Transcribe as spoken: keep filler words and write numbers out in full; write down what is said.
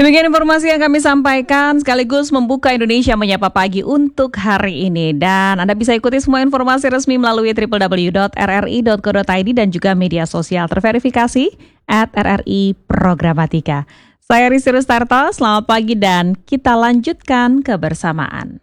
Demikian informasi yang kami sampaikan sekaligus membuka Indonesia Menyapa Pagi untuk hari ini. Dan Anda bisa ikuti semua informasi resmi melalui w w w dot r r i dot co dot i d dan juga media sosial terverifikasi at r r i programatika. Saya Rizky Rustarto, selamat pagi dan kita lanjutkan kebersamaan.